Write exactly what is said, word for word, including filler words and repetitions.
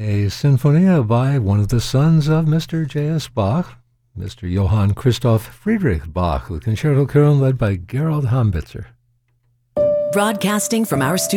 a sinfonia by one of the sons of Mister J S. Bach, Mister Johann Christoph Friedrich Bach, with Concerto Köln led by Gerald Hambitzer. Broadcasting from our studio.